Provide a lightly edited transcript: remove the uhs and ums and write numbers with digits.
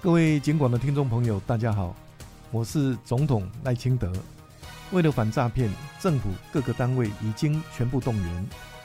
各位警广的听众朋友，大家好，我是总统赖清德。为了反诈骗，政府各个单位已经全部动员，